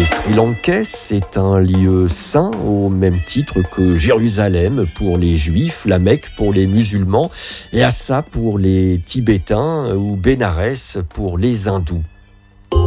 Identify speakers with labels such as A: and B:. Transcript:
A: Sri Lankais, c'est un lieu saint au même titre que Jérusalem pour les Juifs, la Mecque pour les musulmans, Lhasa pour les Tibétains ou Bénarès pour les Hindous.